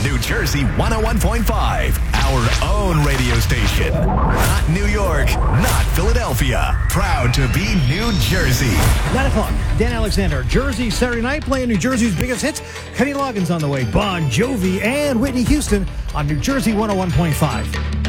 New Jersey 101.5, our own radio station. Not New York, not Philadelphia. Proud to be New Jersey. 9 o'clock, Dan Alexander, Jersey Saturday night, playing New Jersey's biggest hits. Kenny Loggins on the way, Bon Jovi and Whitney Houston on New Jersey 101.5.